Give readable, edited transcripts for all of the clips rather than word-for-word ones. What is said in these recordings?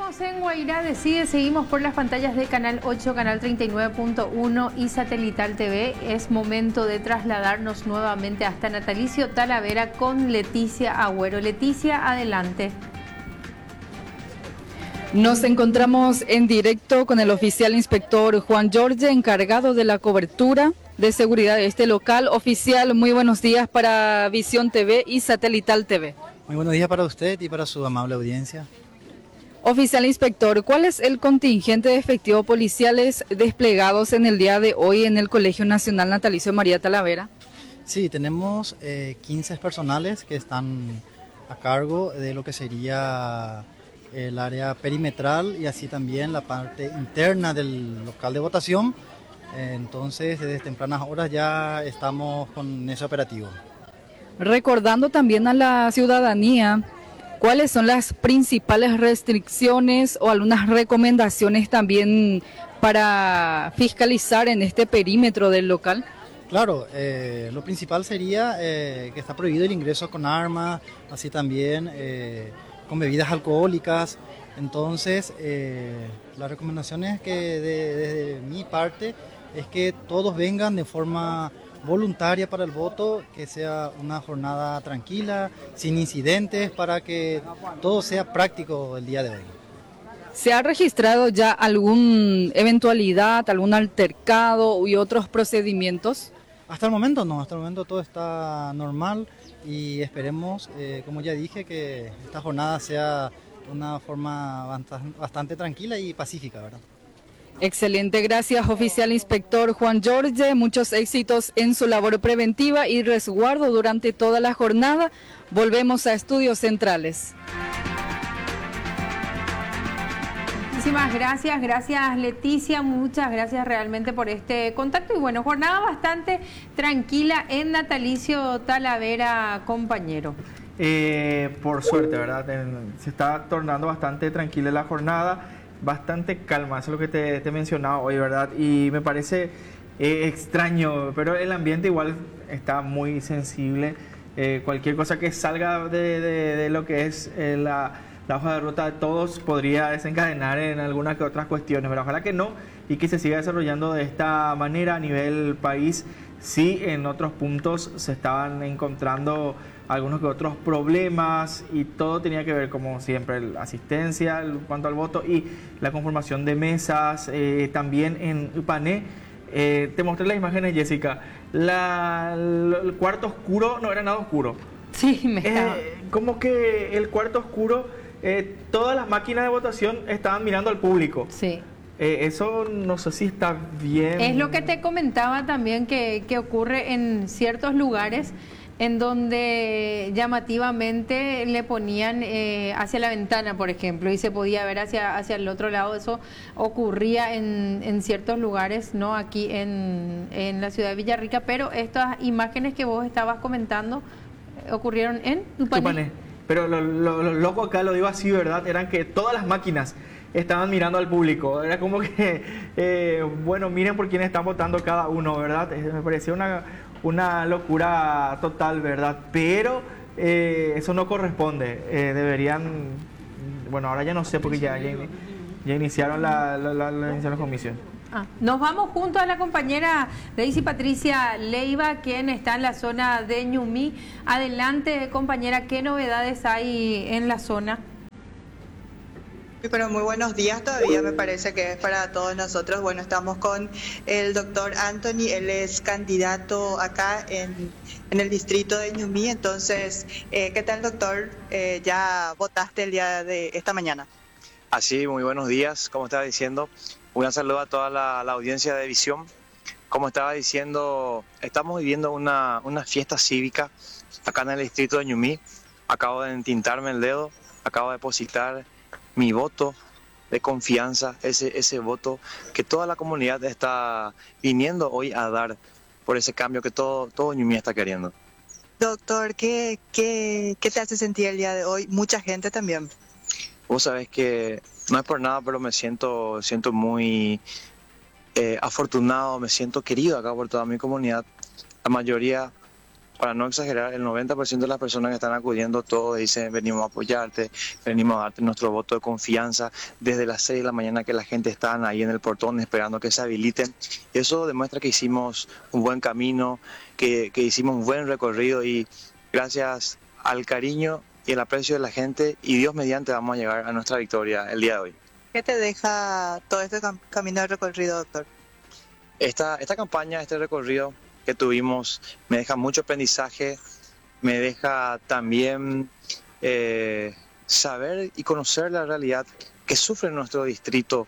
Estamos en Guairá Decide, seguimos por las pantallas de Canal 8, Canal 39.1 y Satelital TV. Es momento de trasladarnos nuevamente hasta Natalicio Talavera con Leticia Agüero. Leticia, adelante. Nos encontramos en directo con el oficial inspector Juan Jorge, encargado de la cobertura de seguridad de este local. Oficial, muy buenos días para Visión TV y Satelital TV. Muy buenos días para usted y para su amable audiencia. Oficial inspector, ¿cuál es el contingente de efectivos policiales desplegados en el día de hoy en el Colegio Nacional Natalicio María Talavera? Sí, tenemos 15 personales que están a cargo de lo que sería el área perimetral y así también la parte interna del local de votación. Entonces, desde tempranas horas ya estamos con ese operativo. Recordando también a la ciudadanía, ¿cuáles son las principales restricciones o algunas recomendaciones también para fiscalizar en este perímetro del local? Claro, lo principal sería que está prohibido el ingreso con armas, así también con bebidas alcohólicas. Entonces, las recomendaciones que desde mi parte es que todos vengan de forma voluntaria para el voto, que sea una jornada tranquila, sin incidentes, para que todo sea práctico el día de hoy. ¿Se ha registrado ya alguna eventualidad, algún altercado y otros procedimientos? Hasta el momento no, hasta el momento todo está normal y esperemos, como ya dije, que esta jornada sea una forma bastante tranquila y pacífica, ¿verdad? Excelente, gracias oficial inspector Juan Jorge, muchos éxitos en su labor preventiva y resguardo durante toda la jornada. Volvemos a Estudios Centrales. Muchísimas gracias Leticia, muchas gracias realmente por este contacto y bueno, jornada bastante tranquila en Natalicio Talavera, compañero. Por suerte, ¿verdad? Se está tornando bastante tranquila la jornada. Bastante calma, eso es lo que te mencionaba hoy, ¿verdad? Y me parece extraño, pero el ambiente igual está muy sensible. Cualquier cosa que salga de lo que es la hoja de ruta de todos podría desencadenar en algunas que otras cuestiones, pero ojalá que no y que se siga desarrollando de esta manera a nivel país. Sí, en otros puntos se estaban encontrando algunos que otros problemas y todo tenía que ver, como siempre, la asistencia en cuanto al voto y la conformación de mesas. También en Upané, te mostré las imágenes, Jessica, el cuarto oscuro no era nada oscuro. Sí, me estaba. Como que el cuarto oscuro, todas las máquinas de votación estaban mirando al público. Sí. Eso no sé si está bien. Es lo que te comentaba también que ocurre en ciertos lugares en donde llamativamente le ponían hacia la ventana, por ejemplo, y se podía ver hacia el otro lado. Eso ocurría en ciertos lugares, no aquí en la ciudad de Villarrica, pero estas imágenes que vos estabas comentando ocurrieron en Upané. Pero lo loco acá, lo digo así, ¿verdad? Eran que todas las máquinas estaban mirando al público. Era como que, bueno, miren por quién están votando cada uno, ¿verdad? Me parecía una locura total, ¿verdad? Pero eso no corresponde. Deberían, bueno, ahora ya no sé porque ya iniciaron la comisión. Nos vamos junto a la compañera Daisy Patricia Leiva, quien está en la zona de Ñumí. Adelante, compañera, ¿qué novedades hay en la zona? Pero muy buenos días todavía, me parece que es para todos nosotros. Bueno, estamos con el doctor Anthony, él es candidato acá en el distrito de Ñumí. Entonces, ¿qué tal, doctor? ¿Ya votaste el día de esta mañana? Así, muy buenos días, como estaba diciendo. Un saludo a toda la audiencia de Visión. Como estaba diciendo, estamos viviendo una fiesta cívica acá en el distrito de Ñumí. Acabo de entintarme el dedo, acabo de depositar mi voto de confianza, ese voto que toda la comunidad está viniendo hoy a dar por ese cambio que todo Ñumí está queriendo. Doctor, ¿qué te hace sentir el día de hoy? Mucha gente también. Vos sabés que no es por nada, pero me siento muy afortunado, me siento querido acá por toda mi comunidad. La mayoría para no exagerar, el 90% de las personas que están acudiendo, todos dicen, venimos a apoyarte, venimos a darte nuestro voto de confianza, desde las 6 de la mañana que la gente está ahí en el portón esperando que se habiliten. Eso demuestra que hicimos un buen camino, que hicimos un buen recorrido, y gracias al cariño y el aprecio de la gente, y Dios mediante, vamos a llegar a nuestra victoria el día de hoy. ¿Qué te deja todo este camino de recorrido, doctor? Esta campaña, este recorrido que tuvimos, me deja mucho aprendizaje, me deja también saber y conocer la realidad que sufre nuestro distrito,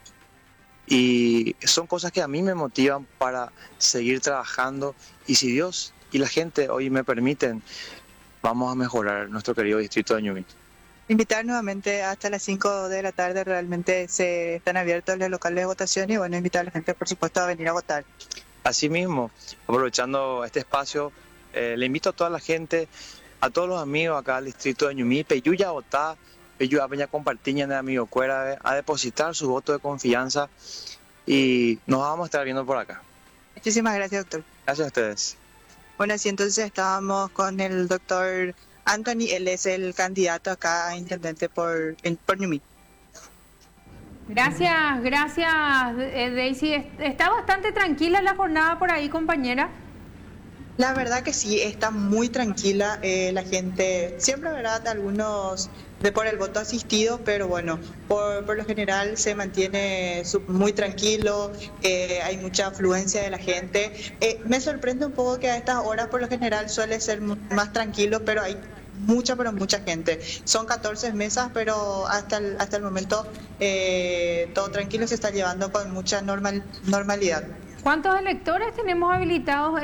y son cosas que a mí me motivan para seguir trabajando, y si Dios y la gente hoy me permiten, vamos a mejorar nuestro querido distrito de Ñubi. Invitar nuevamente hasta las 5 de la tarde, realmente se están abiertos los locales de votación, y bueno, invitar a la gente, por supuesto, a venir a votar. Asimismo, aprovechando este espacio, le invito a toda la gente, a todos los amigos acá del distrito de Ñubi, Peyuya Votá, Peyuya Peña compartiña de amigo Cuera, a depositar su voto de confianza, y nos vamos a estar viendo por acá. Muchísimas gracias, doctor. Gracias a ustedes. Bueno, así entonces estábamos con el doctor Anthony, él es el candidato acá a intendente por Ñubi. Gracias, Daisy. Está bastante tranquila la jornada por ahí, compañera. La verdad que sí, está muy tranquila la gente. Siempre, ¿verdad? Algunos de por el voto asistido, pero bueno, por lo general se mantiene muy tranquilo, hay mucha afluencia de la gente. Me sorprende un poco que a estas horas por lo general suele ser más tranquilo, pero hay pero mucha gente. Son 14 mesas, pero hasta el momento todo tranquilo, se está llevando con mucha normalidad. ¿Cuántos electores tenemos habilitados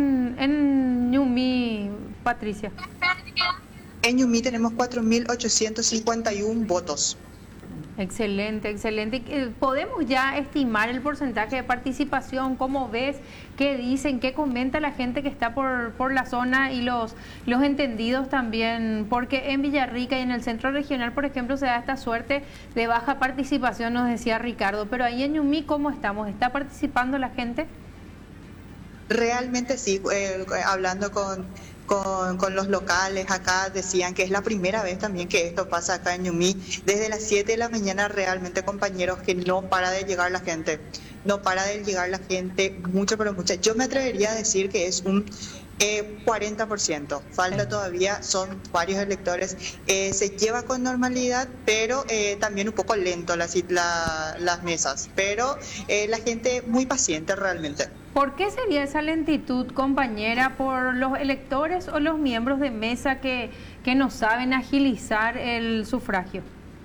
en Ñubi, Patricia? En Ñubi tenemos 4.851 votos. Excelente, excelente. ¿Podemos ya estimar el porcentaje de participación? ¿Cómo ves? ¿Qué dicen? ¿Qué comenta la gente que está por la zona y los entendidos también? Porque en Villarrica y en el centro regional, por ejemplo, se da esta suerte de baja participación, nos decía Ricardo. Pero ahí en Ñubi, ¿cómo estamos? ¿Está participando la gente? Realmente sí, hablando con los locales acá, decían que es la primera vez también que esto pasa acá en Ñubi. Desde las 7 de la mañana realmente, compañeros, que no para de llegar la gente. No para de llegar la gente, mucho, pero mucha. Yo me atrevería a decir que es un 40%. Falta todavía, son varios electores. Se lleva con normalidad, pero también un poco lento las mesas. Pero la gente muy paciente realmente. ¿Por qué sería esa lentitud, compañera? ¿Por los electores o los miembros de mesa que no saben agilizar el sufragio?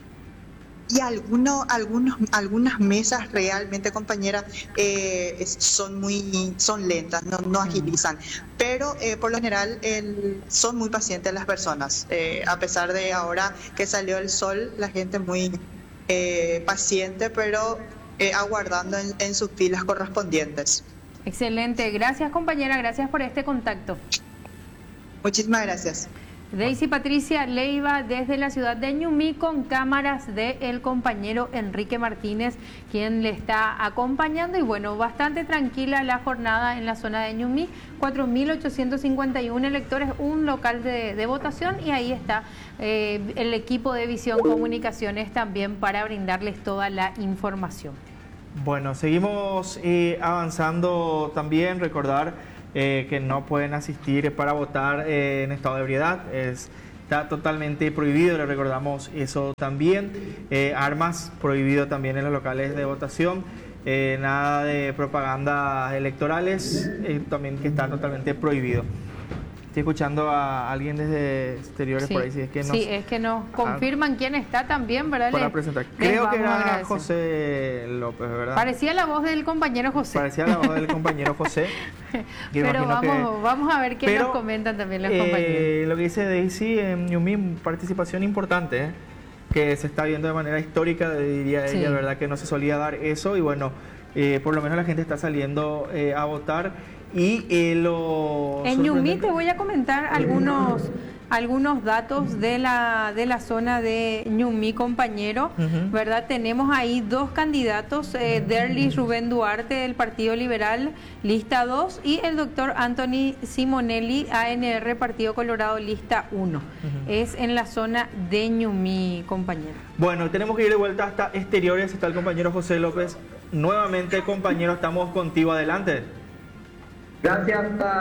Y algunas mesas realmente, compañera, son lentas, no agilizan, pero por lo general son muy pacientes las personas. A pesar de ahora que salió el sol, la gente muy paciente, pero aguardando en sus filas correspondientes. Excelente, gracias, compañera, gracias por este contacto. Muchísimas gracias. Daisy Patricia Leiva desde la ciudad de Ñubi, con cámaras del compañero Enrique Martínez, quien le está acompañando. Y bueno, bastante tranquila la jornada en la zona de Ñubi, 4.851 electores, un local de votación, y ahí está el equipo de Visión Comunicaciones también para brindarles toda la información. Bueno, seguimos avanzando también. Recordar que no pueden asistir para votar en estado de ebriedad. Está totalmente prohibido, le recordamos eso también. Armas prohibido también en los locales de votación. Nada de propagandas electorales, también que está totalmente prohibido. Estoy escuchando a alguien desde exteriores por ahí. Si es que es que nos confirman quién está también, ¿verdad? Para presentar. Creo que era José López, ¿verdad? Parecía la voz del compañero José. Parecía la voz del compañero José. Pero vamos a ver qué nos comentan también los compañeros. Lo que dice Daisy, en Ñubi, participación importante, que se está viendo de manera histórica, diría ella, ¿verdad? Que no se solía dar eso, y bueno, por lo menos la gente está saliendo a votar. Y en Ñubi te voy a comentar algunos datos de la zona de Ñumí, compañero, ¿verdad? Tenemos ahí dos candidatos, Derlis Rubén Duarte del Partido Liberal, lista 2, y el doctor Anthony Simonelli, ANR, Partido Colorado, lista 1. Es en la zona de Ñumí, compañero. Bueno, tenemos que ir de vuelta hasta exteriores. Está el compañero José López. Nuevamente, compañero, estamos contigo. Adelante. Gracias,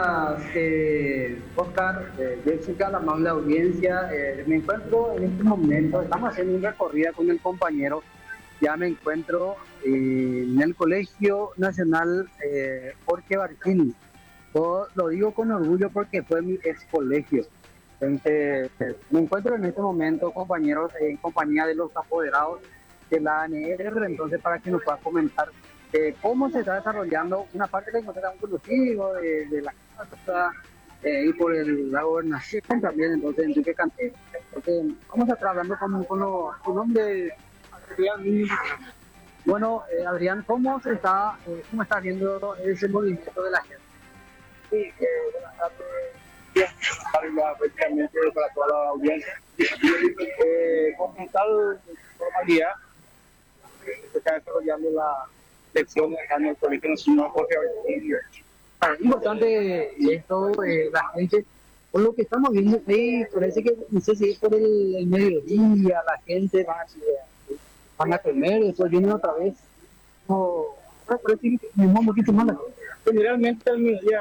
Oscar, Jessica, la amable audiencia. Me encuentro en este momento, estamos haciendo un recorrido con el compañero. Ya me encuentro en el Colegio Nacional Jorge Barquini. Yo lo digo con orgullo porque fue mi ex colegio. Entonces, me encuentro en este momento, compañeros, en compañía de los apoderados de la ANR, entonces para que nos pueda comentar cómo se está desarrollando una parte de la un conocido de la casa y por la gobernación también, entonces Enrique Cantero. Entonces, vamos a estar hablando con su nombre, Adrián. Bueno, Adrián, ¿cómo está viendo ese movimiento de la gente? Sí, buenas tardes. Prácticamente para toda la audiencia. Con total normalidad se está desarrollando la elección acá en el Colegio Nacional Jorge Barquini. Es importante esto, la gente, por lo que estamos viendo ahí, parece que no sé si es por el mediodía, la gente van a comer, después vienen otra vez. No, parece que mismo un poquito más la gente. Generalmente al mediodía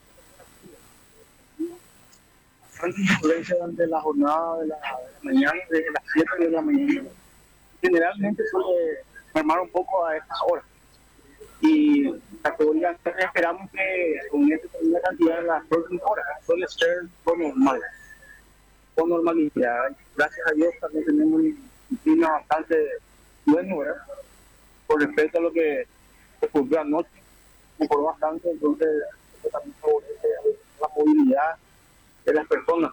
influencia durante la jornada de la mañana, desde las 7 de la mañana. Generalmente suele formar un poco a estas horas. Y la teoría esperamos que con esta cantidad de las próximas horas suele ser con normalidad. Gracias a Dios también tenemos un clima bastante bueno, ¿verdad? Con respecto a lo que ocurrió anoche, mejoró bastante, entonces eso también favorece la movilidad de las personas,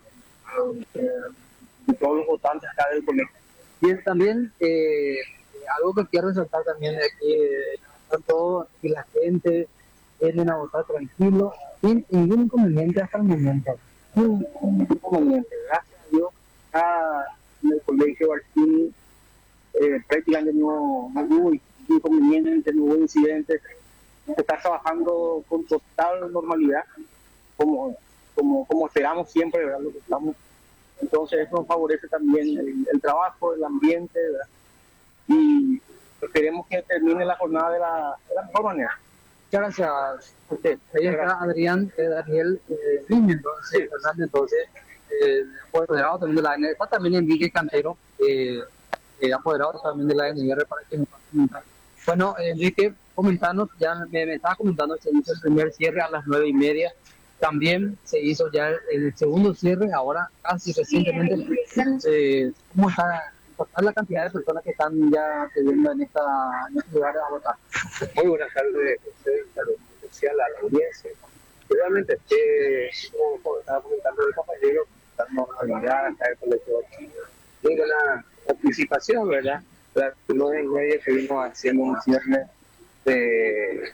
de todos los votantes acá del colegio. Y también algo que quiero resaltar también es que todo que la gente viene a votar tranquilo, sin ningún inconveniente hasta el momento. Ningún inconveniente, gracias a Dios, acá en el Colegio Barquini prácticamente no hubo inconvenientes, no hubo incidentes. Se está trabajando con total normalidad, como esperamos siempre, ¿verdad? Lo que estamos. Entonces eso nos favorece también el trabajo, el ambiente, ¿verdad? Y esperemos que termine la jornada de la mejor manera. Muchas gracias a usted. Ahí está Adrián, Daniel Riño, entonces, Fernández, entonces, apoderado también de la ANR, está también Enrique Cantero, apoderado también de la ANR, para que nos pueda comentar. Bueno, Enrique, comentanos, ya me estaba comentando, se hizo el primer cierre a las 9:30. También se hizo ya el segundo cierre, ahora casi recientemente. ¿Cómo está la cantidad de personas que están ya viviendo en este lugar a votar? Muy buenas tardes, saludos especial a la audiencia. Realmente, como estaba comentando el compañero, la normalidad acá del colegio aquí, muy buena participación, ¿verdad? Las 9:30 que vimos haciendo un cierre de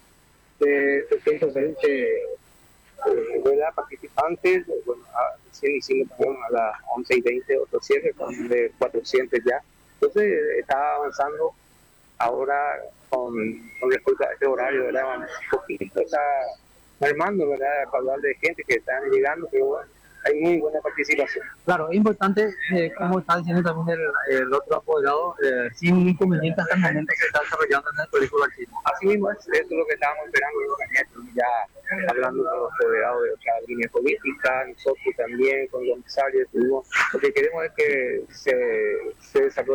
320 participantes. Bueno, recién hicimos también a las 11:20 otro cierre de 400 ya. Entonces está avanzando ahora con respecto a este horario, ¿verdad? Un poquito está armando, ¿verdad? Para hablar de gente que están llegando, pero bueno, hay muy buena participación. Claro, es importante, como está diciendo también el otro apoderado, sin inconvenientes hasta el momento que se está desarrollando en el Colegio Barquini. Así mismo es, eso es lo que estábamos esperando, ya hablando con los apoderados de otra línea política, nosotros también con los empresarios, lo que queremos es que se desarrolle